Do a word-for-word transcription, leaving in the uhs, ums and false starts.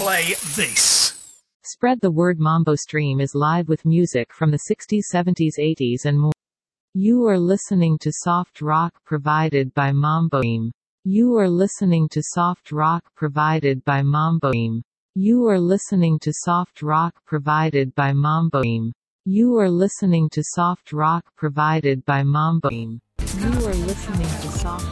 play this. Spread the word. Mambo Stream is live with music from the sixties, seventies, eighties and more. You are listening to soft rock provided by Mambo Stream. You are listening to soft rock provided by Mambo Stream. You are listening to soft rock provided by Mambo Stream. You are listening to soft rock provided by Mambo Stream. You are listening to soft